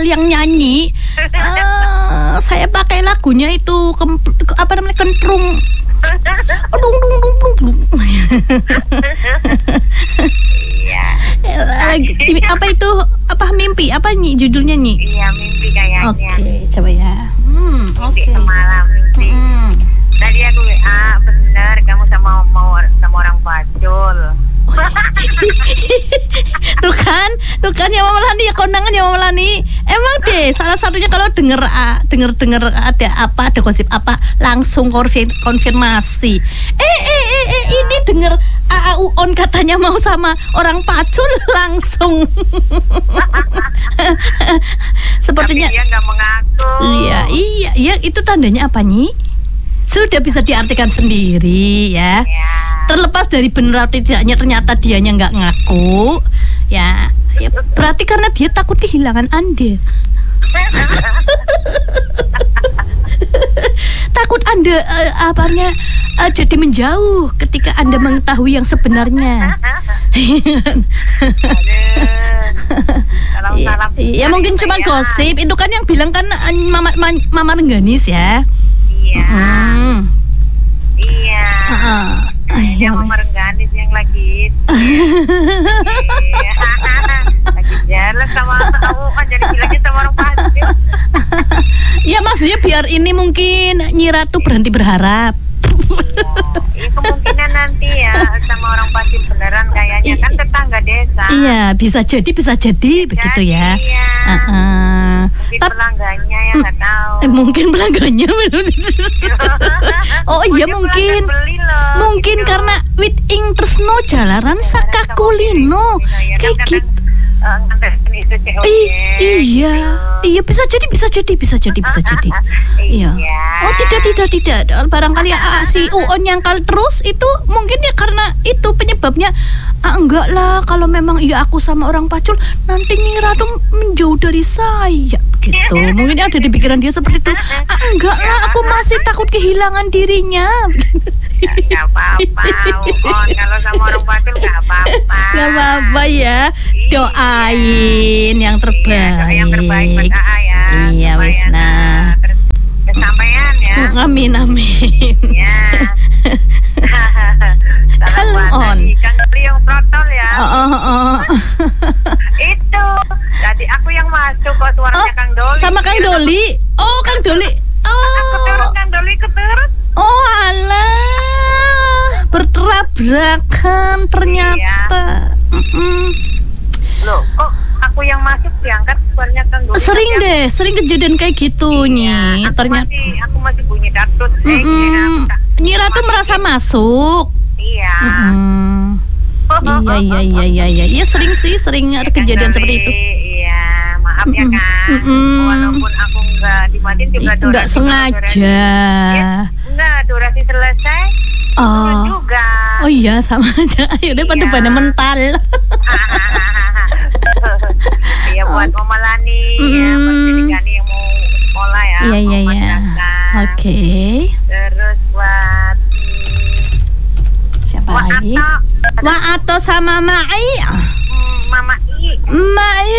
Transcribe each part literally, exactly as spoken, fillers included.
yang nyanyi. Uh, saya pakai lagunya itu kem, apa namanya kentrung. Dung dung dung dung dung. Iya. Lagi apa itu? Apa mimpi? Apa Nyi judulnya Nyi? Iya, mimpi kayaknya. Oke, okay, coba ya. Hmm, mimpi okay. semalam mimpi. Hmm. Tadi aku W A, bener kamu sama mau sama orang pacul. Tuh kan, tuh kan ya Mama Lani, ya kondangan ya Mama Lani. Emang deh, salah satunya kalau denger uh, denger denger ada apa, ada gosip apa, langsung konfir, konfirmasi. Eh eh eh, eh ini denger A A U on katanya mau sama orang pacul langsung. Sepertinya. Tapi dia nggak mengaku. Iya iya iya, itu tandanya apa Nyi? Sudah bisa diartikan sendiri ya. Ya. Terlepas dari benar atau tidaknya ternyata dianya nggak ngaku, ya, ya berarti karena dia takut kehilangan Anda. Takut Anda uh, apanya uh, jadi menjauh ketika Anda mengetahui yang sebenarnya. ya, ya mungkin cuma gosip. Itu kan yang bilang kan uh, Mama Mama, Mama Rengganis ya. Iya. Hmm. Iya. Uh-uh. Yang Mama Rengganis yang lagi lagi jelas sama kamu kan jadi bilangnya sama orang pasti. Ya maksudnya biar ini mungkin Nyi Ratu berhenti berharap. Iya, kemungkinan nanti ya sama orang pasti beneran kayaknya kan tetangga desa. Iya, bisa jadi bisa jadi begitu ya. Iya. Uh-uh. Mungkin Tap- pelanggannya yang nggak tahu. Eh, mungkin pelanggannya. Oh iya mungkin. Mungkin gitu. karena wit ing tresno jalaran sakakulino kayak gitu. Uh, itu I- iya, iya bisa jadi, bisa jadi, bisa jadi, bisa jadi. Iya. Oh tidak, tidak, tidak. Barangkali ah, si Uon nyangkal terus itu mungkin ya karena itu penyebabnya. Ah, enggak lah, kalau memang iya aku sama orang pacul nanti Nyi Ratu menjauh dari saya gitu. Mungkin ada di pikiran dia seperti itu. Ah, enggak lah, aku masih takut kehilangan dirinya. Gak apa-apa, Uon. Kalau sama orang pacul gak apa-apa. Gak apa-apa ya. Doain yang terbaik. Iya, yang terbaik buat A A ya. Iya, wis nah. Kesampaian ya. Amin amin. Ya. Come on. Kang Doli yang protol ya. Oh, oh, oh. Itu. Jadi aku yang masuk kok suaranya Oh, Kang Doli. sama Kang Doli. Oh, Kang Doli. Keturun Oh. Kang Doli keturun. Oh, alah. Bertabrakan ternyata. Mm-mm. Loh, kok aku yang masuk diangkat suaranya Kang Doli? Sering ya? deh, sering kejadian kayak gitu Nyi. Aku Ternyata. masih, aku masih bunyi datut. Eh, Mm-mm. Nyi Ratu merasa masuk. Iya. Mm-mm. Iya iya iya iya iya. Iya sering sih, sering ada kejadian seperti itu. Iya, maaf ya Mm-mm. Kang. Mm-mm. Walaupun aku nggak dimatiin juga durasi. Enggak sengaja. Ya, enggak, durasi selesai. Turun Oh. juga. Oh iya sama aja. Akhirnya pada Iya. pada mental. Iya buat Mama Lani ya, buat Mm. Dede Gani yang mau sekolah ya. Iya iya mau iya. madrasah. Oke. Terus buat hmm, Siapa Wak lagi? Ato, Wak Ato sama Mai. hmm, Mama I. Mai.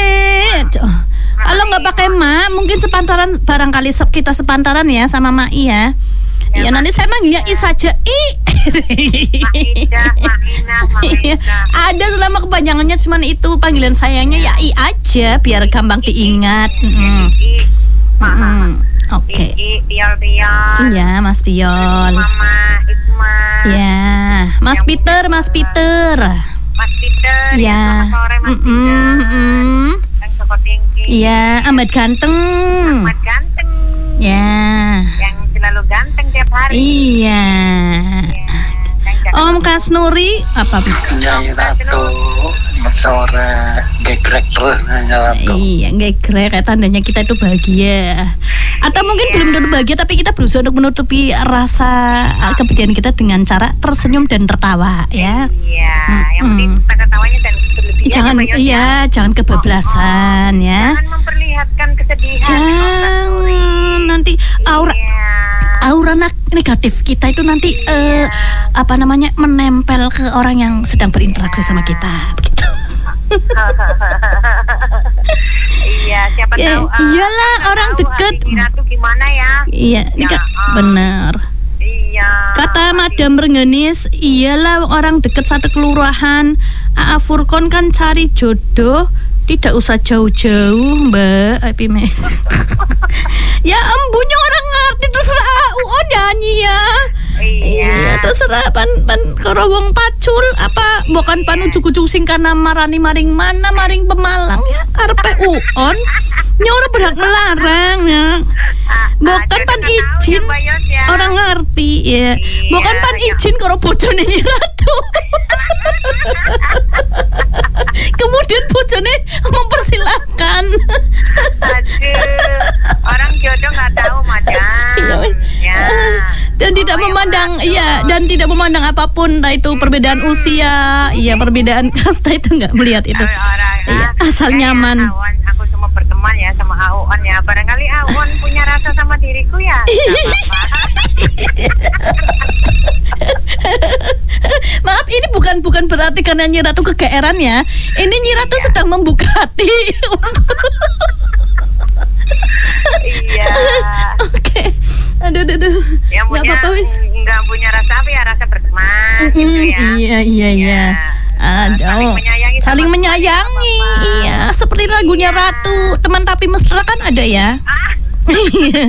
Kalau nggak pakai Ma, mungkin sepantaran barangkali se- kita sepantaran ya sama Mai ya. Ya, Ya nanti saya manggilnya I saja I. Maidah, Mainah, Iya. Maidah. Ada selama kepanjangannya cuma itu panggilan sayangnya ya I aja biar gampang diingat. Mm-mm. I, Mm-mm. Oke. I, Piol, Piol. Ya Mas Piol. Mama Isma. Ya Mas Yang Peter, punya Mas Peter. Mas Peter. Ya. Selamat sore Mas Mm-mm, Peter. mm-mm. Yang Soko Tinggi. Iya, Ahmad ganteng. Ahmad ganteng. Ya. Yang selalu ganteng tiap hari. Iya. Ya, Kang Om Kas Nuri apa? Nyai Ratu sore gegrek terus Nyai Ratu. Iya, gegrek kayak tandanya kita itu bahagia. Atau mungkin Iya. belum tentu bahagia tapi kita berusaha untuk menutupi rasa uh, kebahagiaan kita dengan cara tersenyum dan tertawa ya. Iya, yang Mm-mm. penting kata tawanya dan berlebihan. Jangan ya, Mbak Yos, iya, jangan kebablasan ya. Jangan memperlihatkan kesedihan. Jangan nanti aura Iya. aura nak- negatif kita itu nanti eh, apa namanya menempel ke orang yang sedang berinteraksi sama kita begitu. Iya, siapa Ya, tahu. uh, iyalah, kan orang tahu dekat. hati Nira tuh gimana ya? Iya, ini Ya, Kak, ah. benar. Iya. Kata Hati- Madam Rengganis, iyalah orang dekat satu kelurahan. Aa Furkon kan cari jodoh, tidak usah jauh-jauh, Mbak. Api me. Ya embunya orang ngerti terserah Uon nyanyi ya. Iya. terserah pan pan kerowong pacul apa bukan pan ujug-ujug sing kana marani maring mana maring Pemalang ya karepe Uon nyor berhak melarang ya. Bukan pan izin orang ngerti ya. Bukan pan izin karo bojone Nyi Ratu. Kemudian bojone mempersilahkan. Aduh, orang jodoh nggak tahu madam. Ya. Dan tidak memandang iya dan tidak memandang apapun entah itu perbedaan usia, iya perbedaan kasta itu nggak melihat itu. Iya, asal nyaman. Awan, aku cuma berteman ya sama Awan ya. Barangkali Awan punya rasa sama diriku ya. Maaf, ini bukan bukan berarti karena Nyi Ratu kegeeran ya. Ini Nyi Ratu sedang membuka hati. Iya. Oke. Aduh, aduh, aduh. Yang Nggak punya apa-apa, wis. nggak punya rasa apa ya rasa berteman Mm, gitu ya. Iya, iya, iya. Aduh. Saling menyayangi. Saling sama menyayangi. sama. Iya, seperti lagunya Iya. Ratu, teman tapi mesra kan ada ya. Ah, Iya.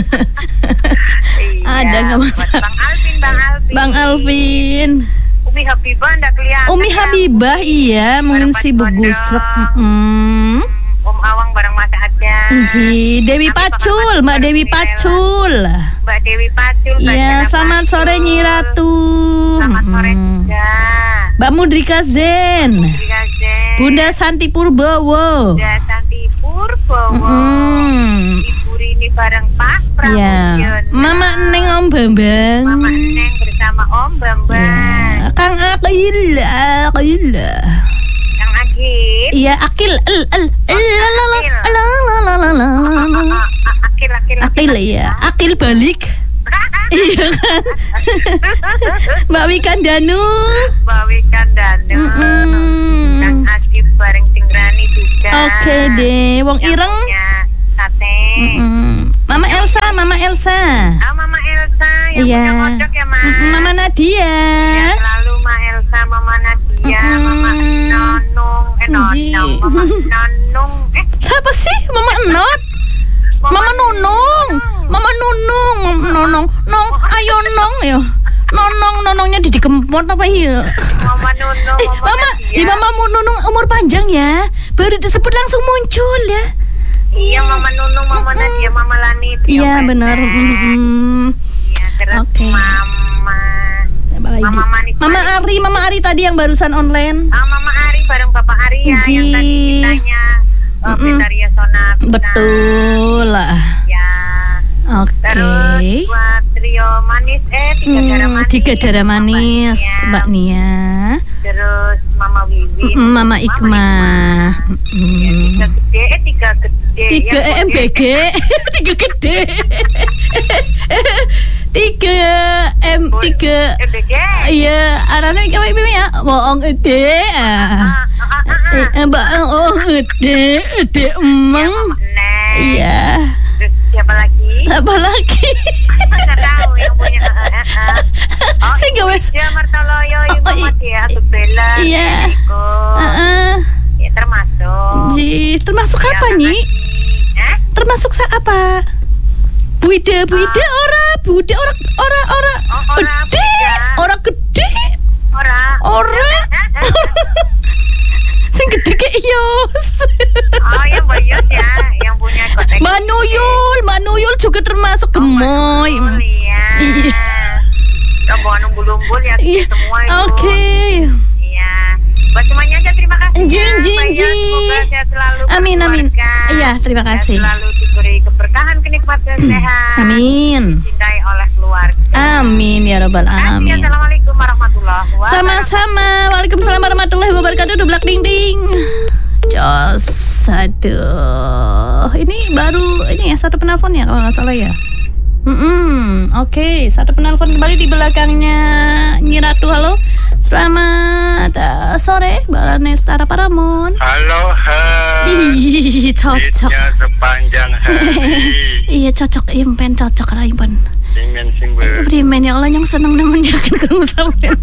iya. Ada nggak Buat masalah. Bang Alvin, Bang Alvin. Bang Alvin. Umi Habibah ndak kelihatan. Umi ya. Habibah iya mengisi Bareng begus. Pondok. Mm. Om Awang bareng Mas Adam. Ji, Dewi Ami Pacul, Pak Mbak Dewi Pacul, Pacul. Mbak Dewi Pacul. Mbak Iya, Jana selamat Pacul. sore Nyi Ratu. Selamat sore Mm. juga. Mbak Mudrika Zen. Terima kasih. Bunda Santi Purbowo. Bunda Santi Purbowo. Mm. Ibu Rini bareng Pak Iya. Pramoyono. Mama Neng Om Bambang. Mama Neng bersama Om Bambang. Ya, Kang Akil, Akil. Yang Akil. Iya, Akil. El, el, el, la, la, la, la, la, la, la, la. Ah, ah, Akil, Akil, Akil ya, Akil balik. Iya kan. Mbak Wikandanu. Mbak Wikandanu. Mm-mm. Kang Akil bareng Tingrani juga. Oke deh, Wong Yang Ireng. punya sate. Mm-mm. Mama Elsa, Mama Elsa. Ah, Mama Elsa yang Iya. punya kodok ya, Mas. Mm-mm, Mama Nadia. Ya, selalu Ma Elsa, Mama Nadia, Mm-mm. Mama Nonong, eh Ji. Nonong, Mama Nonong, eh Siapa sih? Mama Enot. Mama Nunung. Mama Nunung. Nonong. Nong, ayo nong ya. Nonong, nonongnya Didi Kempot apa iya? Mama Nunung, Eh, Mama Mama, Nadia. eh, Mama Nunung umur panjang ya. Baru disebut langsung muncul ya. Iya, Mama Nunung, Mama Mm-mm. Nadia, Mama Lani. Iya Trio benar. Pesek. Mm-mm. Iya, terus Oke. Mama. Apa lagi? Mama Manik. Mama Ari, Mama Ari tadi yang barusan online. Ah, Mama Ari bareng Bapak Ari ya, Ji. yang tadi kitanya uh, Mm-mm. Betaria Sonata. Betul lah. Ya. Oke. Terus buat trio manis, eh tiga darah Hmm, manis. tiga darah Mama manis, Nia. Mbak Nia. Terus Mama Wiwin. Mm-mm, Mama Ikmah. Ya, Mm-mm. tiga gede, eh tiga gede. Tiga Ya, E M B G, tiga gede. Tiga M tiga. M B G. Iya, arane iki wae ya. Wong gede. Ah, ah, ah, ah. Eh, Mbak oh gede, gede emeng. Neng. Iya. Terus siapa lagi? Apa lagi? Nggak tahu yang punya. ah, ah, ah. Oh, Sing gawe dia Martoloyo, Oh, Ibu i- Mama dia, Atu Bella. Iya. Iko. Heeh. Ya termasuk. Ji, termasuk Ya, apa, Nyi? makasih. Eh? Termasuk sa apa? Buida, buida ora, buida ora, ora, ora, Oh, ora gede, buida. ora gede, Ora. ora, sing gede kayak Yos. Oh, yang bayus ya, yang punya kotek. Manuyul, Manuyul juga termasuk gemoy. Oh, iya. Iya. Rombongan umbul-umbul ya, Iya. semua itu. Oke. Iya. Buat semuanya aja terima kasih. Jin, ya, jin, Mbak Yos. jin. Semoga sehat selalu. Amin, amin. berkeluarga. Iya, terima Sehat kasih. Selalu diberi keberkahan, kenikmatan, sehat. Amin. Dicintai oleh keluarga. Amin ya robbal alamin. Assalamualaikum warahmatullahi wabarakatuh. Sama-sama. Waalaikumsalam warahmatullahi wabarakatuh. Dublak ding ding. Jos. Aduh. Ini baru ini ya satu penelpon ya kalau nggak salah ya. Mm-mm. Oke, satu penelpon kembali di belakangnya Nyi Ratu. Halo. Selamat uh, sore, Balane Setara Paramon. Halo, hai. Ih, cocok. Hitnya sepanjang hari. Iya cocok, impen cocok lah impen. Singen sing ber. Primen ya Allah yang seneng namanya kan kamu sampean.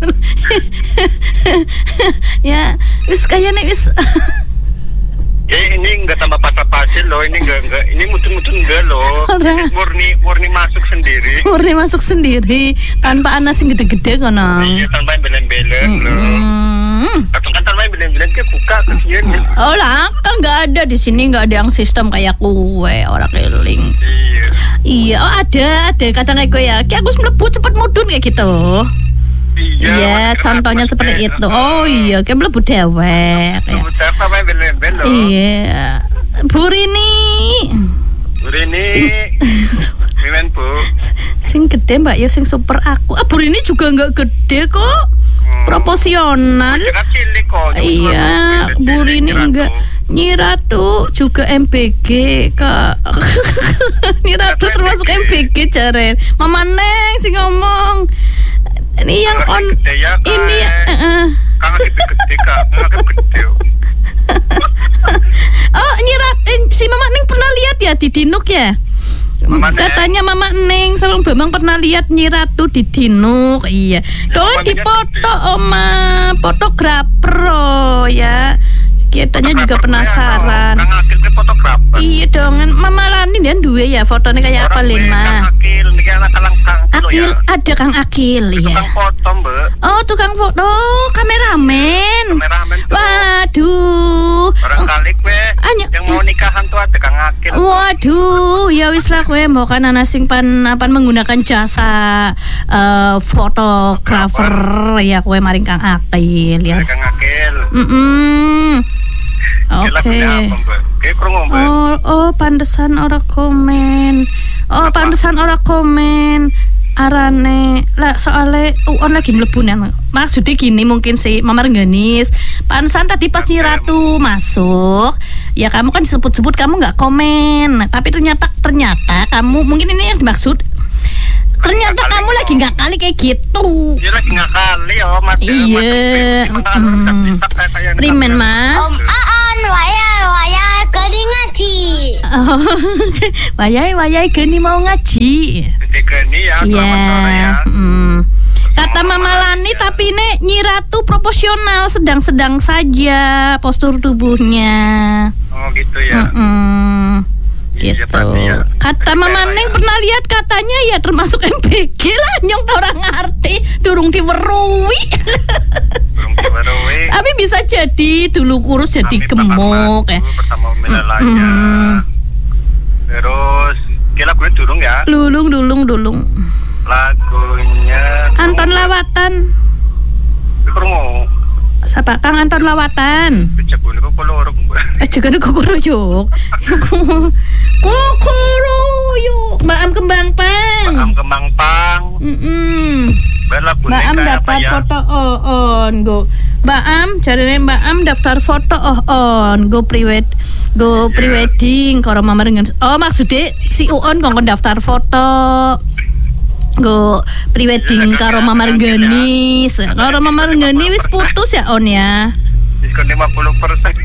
Ya, wis kayaknya wis. Ya ini enggak tambah patah-patah loh, ini enggak enggak, ini mutu-mutu enggak loh. Ini murni murni masuk sendiri. Murni masuk sendiri tanpa anas yang gede-gede kono. Iya, tanpa belen-belen loh. Hmm. Atau kan tanpa belen-belen ke buka kesian ya. Oh lah, kan nggak ada di sini, nggak ada yang sistem kayak kue orang keliling. Iya. Iya, oh ada, ada kadang kayak gue ya. Kayak aku mlebu cepet mudun kayak gitu. Iya, Iya, contohnya seperti itu. Oh iya, kayak mlebu dewek. Ya. Siapa main belen-belen loh? Iya, Bu Rini. Bu Rini. Sing, Mimen Bu. sing gede mbak ya, sing super aku. Ah, Bu Rini juga nggak gede kok. Proporsional. Jangan cilik kok. Iya, Bu Rini enggak. Nyi Ratu juga M B G kak. Nyi Ratu termasuk M B G jaren. Mama Neng sih ngomong. Ini yang on ya, ini ya. Uh, Kakak gede kak, kakak gede. oh Nyi Ratu, eh, si Mama Neng pernah lihat ya di Dinuk ya? Mama Katanya Neng. Mama Neng sama Bambang pernah lihat Nyi Ratu di Dinuk. Iya. Doang di foto oma fotografer oh, ya. Kelihatannya juga penasaran. Kang Akil ke fotografer. Iya dong, Mama Lani dan dua ya fotonya kayak apa Lin mah? Kang Akil, ini kan anak Kang Akil, ada Kang Akil ya. Tukang foto mbak. Oh tukang foto, kameramen. Kameramen tuh. Waduh. Barangkali kue Anya, yang mau nikahan tuh ada Kang Akil. Waduh, ya wis lah kue mau kan anak sing pan apa menggunakan jasa uh, fotografer ya kue maring Kang Akil ya. Kang Akil. Mm -mm. Oke. Okay. Oh, oh, pantesan ora komen. Oh, Apa? pantesan ora komen. Arane lah soalnya uon lagi mlebu nih. Maksudnya gini mungkin sih Mama Rengganis. Pantesan tadi pas Nyi Ratu masuk, ya kamu kan disebut-sebut kamu nggak komen. Tapi ternyata ternyata kamu mungkin ini yang dimaksud. Ternyata Ngakali kamu kok. lagi nggak kali kayak gitu. Iya lagi ngakali oh mas. Iya. Mm. Primen mah. Om Aan, wayai, wayai, gini ngaji. Oh, wayai wayai geni mau ngaji. Geni ya, Iya. ya. Mm. Kata Mama Lani tapi nek Nyi Ratu proporsional sedang-sedang saja postur tubuhnya. Oh gitu ya. Mm-mm. Iya, Gitu. pasti ya. Kata Jadi Mama kayak Neng ya. pernah lihat katanya ya termasuk M B G lah nyong orang ngerti durung diweruhi. Belum diweruhi. Tapi bisa jadi dulu kurus jadi Kami gemuk bakal ya. maju bersama Umi Lelaya. Mm. Terus kira gue durung ya. Dulung dulung dulung. Lagunya Anton Lawatan. Krungu. Siapa Kang Anton Lawatan? Jebune kok loro. Eh juga ada kukuruyuk. Kukuruyuk. Mbak Am Kembang Pang. Am Kembang Pang. Mm-mm. Lagu Mbak Am daftar ya? foto oh on go. Mbak Am jarene Mbak Am daftar foto oh on go private go prewedding karo Mama Rengen. Oh maksudnya si Uon kongkon daftar foto. Go prewedding karo Mama Rengganis. Karo Mama Renggani wis putus ya on ya. Diskon lima puluh persen.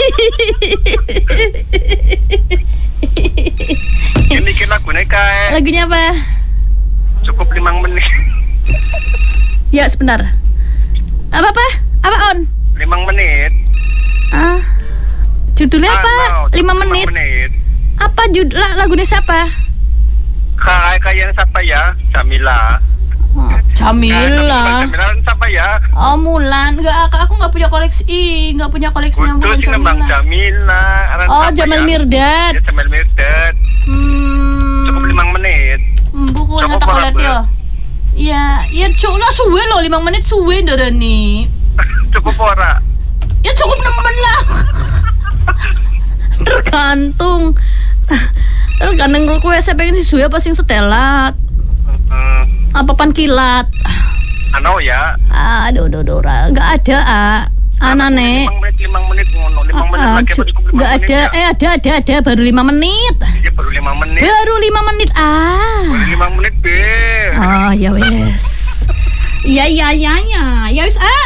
Ini bikin lagunya kayak Lagunya apa? cukup lima menit. Ya sebentar. Apa apa? Apa on? lima menit. Ah. Judulnya apa? Ah, no, lima cukup menit. lima menit. Apa judul lagunya siapa? Kayak kayak siapa ya? Jamila. Oh, Jamila. Jamila siapa ya? Oh Mulan. Enggak, aku enggak punya koleksi, enggak punya koleksinya Betul Mulan sih Bang Jamila. Jamila. Aran Oh, siapa Jamal ya? Mirdad. Ya, Jamal Mirdad. Hmm. Cukup lima menit. Bukunya Cukup tak ora, lihat Mbak? ya. Iya, ya cuk lah suwe loh lima menit suwe ndarani. Cukup ora. Ya cukup nemen lah. Tergantung. Tergantung kalau kue saya pengen si suwe apa sing setelat. Hmm. Apa pan kilat. Ano ya? Aduh, aduh, aduh, ra. Nggak ada, ah. Anane. lima menit, lima menit ngono, lima menit Ah, lagi cu- apa cukup lima nggak menit ada, ya? eh ada, ada, ada, baru lima menit. Iya baru lima menit. Baru lima menit, Baru ah. lima menit be. Oh, ya wes. Iya iya iya iya. Ya wis A.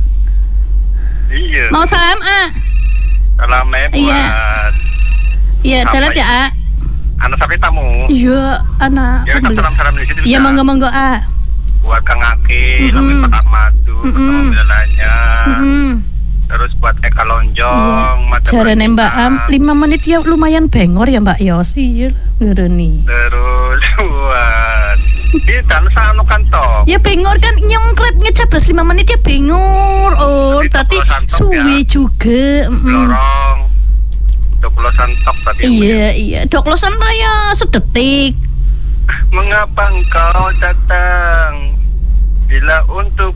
Iya. Mau salam A. Salamnya buat. Iya. Iya, dalat ya A. Anak sampai tamu. Iya, anak. Ya, salam-salam di situ. Iya, monggo-monggo A. Buat Kang Aki, Mm-mm. Lamin Pak Madu, Mm-mm. sama Milalanya. Mm-mm. Terus buat Eka Lonjong, Iya. Mata Jarane Mbak Am, Berkina. lima menit ya lumayan bengor ya Mbak Yos. Iya, ngereni. Terus buat kita sanu kantor. Ya bengor kan nyongklet ngecapres lima menit ya bengor. Oh, Jadi berarti dua puluh santok suwe ya. juga. Mm-mm. Lorong dua puluh santok tadi. Iya, iya. Doklosan ya sedetik. Mengapa engkau datang bila untuk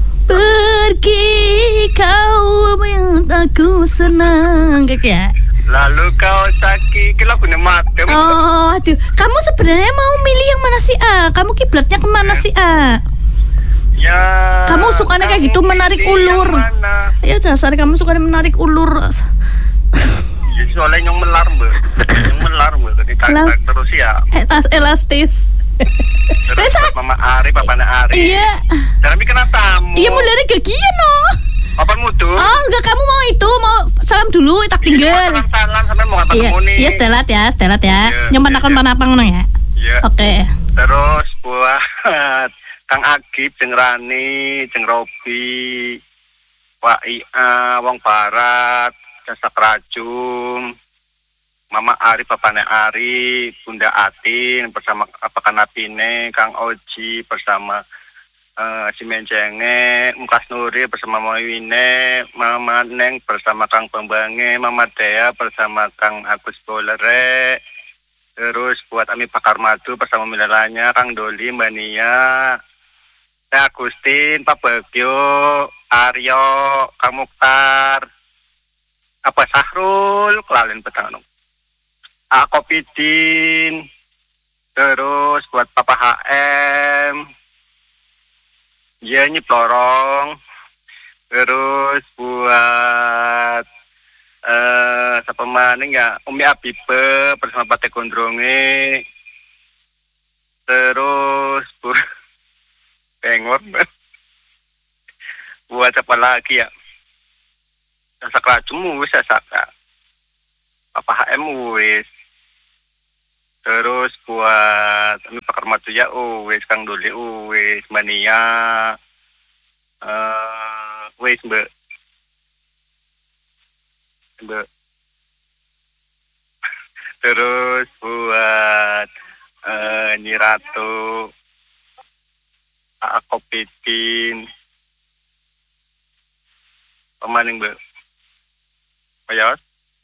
Pergi kau yang aku senang kayak ya. lalu kau sakit kela punya mati. Oh, aduh. Kamu sebenarnya mau milih yang mana sih A? Kamu kiblatnya kemana sih A? Ya. Kamu sukanya kayak gitu, kamu menarik pilih ulur. yang mana? Ya dasar kamu suka menarik ulur. Ya, soalnya yang melar be, yang melar be, tadi Lah. tarik terus ya. Tas elastis. Terus Bisa. Mama Ari, Papanya Ari. Iya. Tapi kenapa tamu? Iya mulai gagian no. Papan mutu. Oh enggak, kamu mau itu mau salam dulu tak tinggal. Salam sampai mau ngapa Iya, ketemu nih? iya stelat ya, stelat ya. Iya, Nyempan iya, akon iya. panapang ngono ya. Iya. Oke. Terus buat Kang Agib, Jeng Rani, Jeng Robi, Pak Ia, Wong Barat, Jasa Kerajum, Mama Ari, Papanya Ari, Bunda Atin bersama Apakah Napine, Kang Oji bersama uh, si Mencenge, Mukas Nuri bersama Mama Wine, Mama Neng bersama Kang Pembange, Mama Dea bersama Kang Agus Bolere. Terus buat Ami Bakar Madu bersama Milalanya, Kang Doli, Mbak Nia, Teh Agustin, Pak Bagio, Aryo, Kang Mukhtar, apa Sahrul, kelalen petang Akopidin, terus buat Papa H M, ya Nyiplorong, terus buat eh siapa maning ya Umi Abibe bersama Pate Gondronge, terus buat Bengor, buat siapa lagi ya? Jasa Kerajum wis Saka, Papa H M wis. Terus buat Ami Bakar Madu ya wis, Kang Doli wis, Mania eh wis Mbak. Mbak. Terus buat eh Nyi Ratu, Akopidin, pemaning Mbak. Ayos.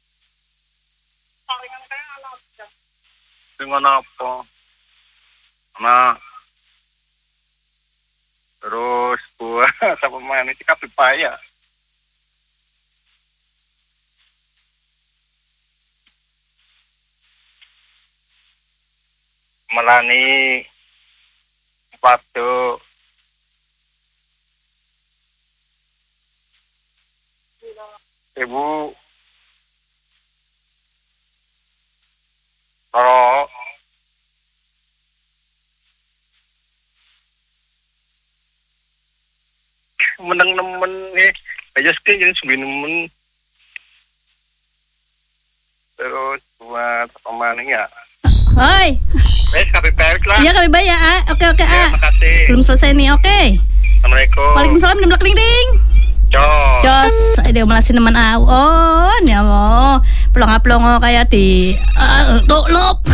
Dengan apa? Nah, terus buat apa main ini kabeh paya. Melani waktu Ibu Roro menang nemen nih aja sih jadi sembilan nemen. Terus buat pemaning ya Hoi. wes K P P lah. Iya kami bayar A. Oke oke Ya, A. makasih. Belum selesai nih. Oke. Assalamualaikum. Waalaikumsalam nemblak ding ding. Cos. Jos, ada melasin teman au. Oh, nih mau pelongo-pelongo kayak di uh, lop.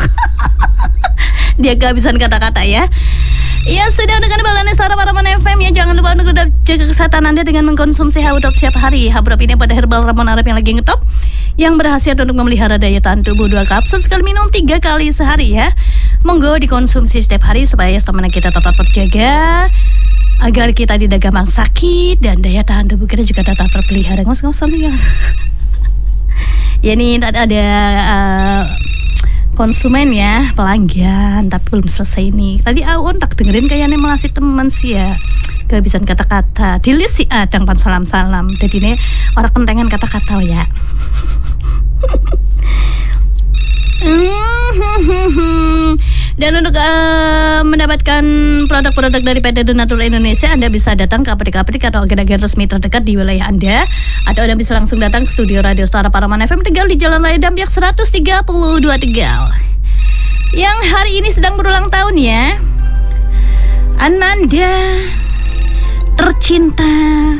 Dia kehabisan kata-kata ya. Ya sudah dengan balanya Sarah Paraman F M ya. Jangan lupa untuk tetap jaga kesehatan Anda dengan mengkonsumsi Haburap setiap hari. Haburap ini pada herbal Ramon Arab yang lagi ngetop, yang berhasil untuk memelihara daya tahan tubuh. Dua kapsul sekali minum tiga kali sehari ya. Monggo dikonsumsi setiap hari supaya stamina kita tetap terjaga, agar kita tidak gampang sakit dan daya tahan tubuh kita juga tetap terpelihara. Ngos-ngosan ya. Ya ini ada uh, konsumen ya, pelanggan tapi belum selesai nih. Tadi Aun tak dengerin kayaknya masih teman sih ya. Kehabisan kata-kata. Di list si Adang pan salam-salam. Jadi ini orang kentengan kata-kata ya. Dan untuk uh, mendapatkan produk-produk dari P T Donatur Indonesia, Anda bisa datang ke apotek-apotek atau agen-agen resmi terdekat di wilayah Anda. Atau Anda bisa langsung datang ke studio Radio Suara Paraman F M Tegal di Jalan Raya Dampyak seratus tiga puluh dua Tegal. Yang hari ini sedang berulang tahun ya, Ananda tercinta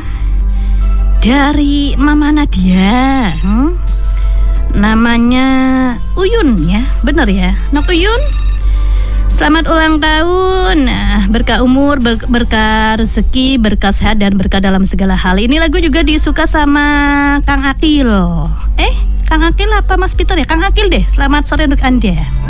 dari Mama Nadia. hmm? Namanya Uyun ya, bener ya, Nok Uyun. Selamat ulang tahun, nah, berkah umur, ber- berkah rezeki, berkah sehat dan berkah dalam segala hal. Ini lagu juga disuka sama Kang Akil. Eh, Kang Akil apa Mas Peter ya? Kang Akil deh. Selamat sore untuk Anda.